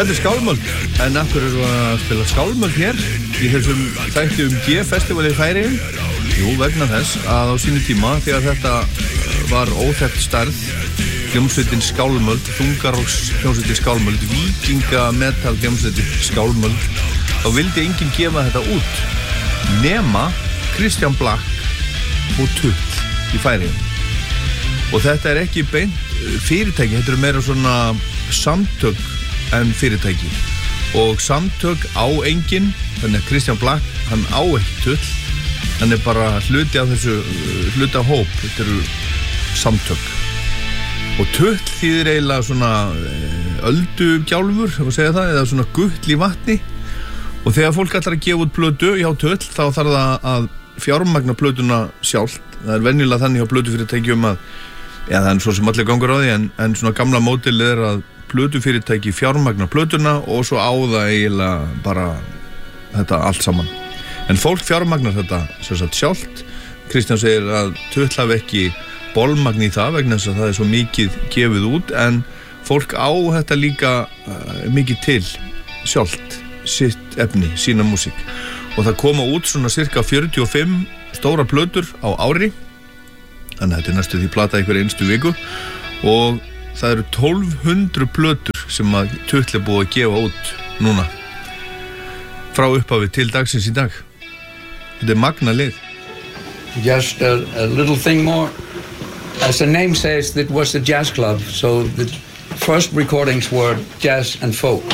Þetta skálmöld, en af hverju erum við að spila skálmöld hér í þessum þætti G-festival í Færeyjum? Jú, vegna þess að á sínu tíma, þegar þetta var óþekkt stærð, hljómsveitin Skálmöld, þungarokks hljómsveitin Skálmöld, víkinga metal hljómsveitin Skálmöld, þá vildi enginn gefa þetta út nema Kristján Blak og Tull í Færeyjum. Og þetta er ekki beint fyrirtæki, þetta eru meira svona samtök en fyrirtæki og samtök á enginn, þannig að Kristján Blak hann á ekki Tull, hann er bara hluti af þessu hluti af hóp, þetta eru samtök og Tull þýðir eiginlega svona öldugjálfur, ef að segja það, eða svona gull í vatni og þegar fólk ætlar að gefa út plötu hjá Tull þá þarf það að fjármagna plötuna sjálft, það er venjulega þannig hjá plötufyrirtækjum að það er svo sem allir gangur á því en svona gamla mótilið er að plötufyrirtæki fjármagna plötuna og svo á það eiginlega bara þetta allt saman. En fólk fjármagnar þetta sem sagt sjálft. Kristján segir að Tull hafi ekki bolmagn í það vegna þess að það er svo mikið gefið út en fólk á þetta líka mikið til sjálft, sitt efni, sína músík. Og það koma út svona cirka 45 stóra plötur á ári, þannig að þetta er næstu því plata einhver einstu viku og það eru 1200 plötur sem að Tull er búið að gefa út núna frá upphafi til dagsins í dag. Þetta er magna lið. Just a little thing more. As the name says, it was a jazz club, so the first recordings were jazz and folk.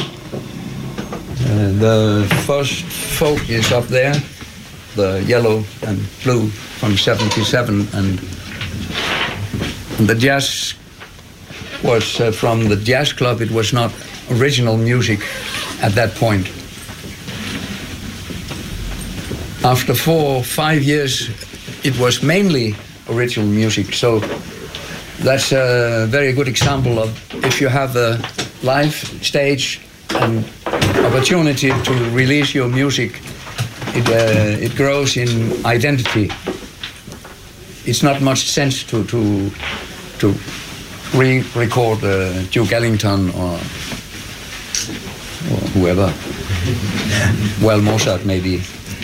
The first folk is up there, the yellow and blue from 77, and the jazz was from the jazz club. It was not original music at that point. After 4 or 5 years, it was mainly original music. So that's a very good example of if you have a live stage and opportunity to release your music, it grows in identity. It's not much sense to re-record Duke Ellington or whoever. Well, Mozart maybe.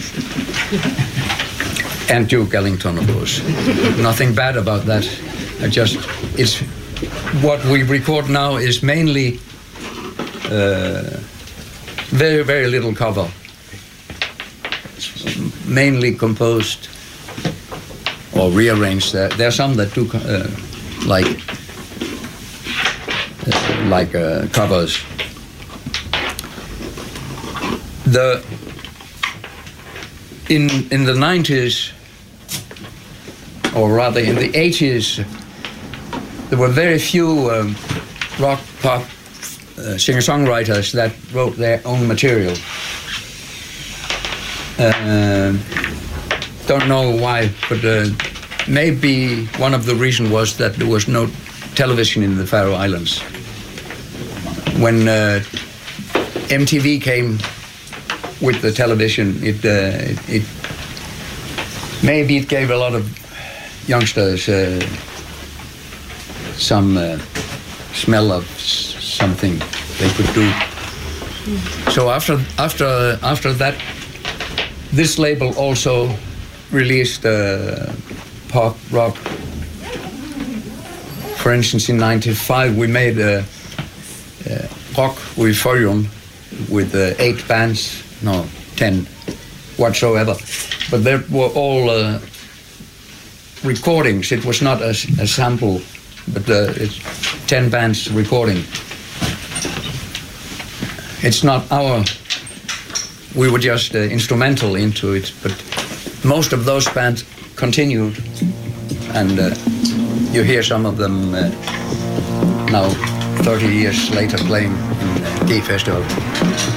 And Duke Ellington, of course. Nothing bad about that. It's what we record now is mainly very, very little cover. Mainly composed or rearranged. There are some that do covers. In the 90s, or rather in the 80s, there were very few rock pop singer-songwriters that wrote their own material. Don't know why, but maybe one of the reasons was that there was no television in the Faroe Islands. When MTV came with the television, it maybe it gave a lot of youngsters some smell of something they could do. So after that, this label also released pop rock. For instance, in '95 we made Rock with Forium with 8 bands, no 10 whatsoever, but they were all recordings. It was not a sample, but it's 10 bands recording. It's not we were just instrumental into it, but most of those bands continued, and you hear some of them now 30 years later playing in G-Festival.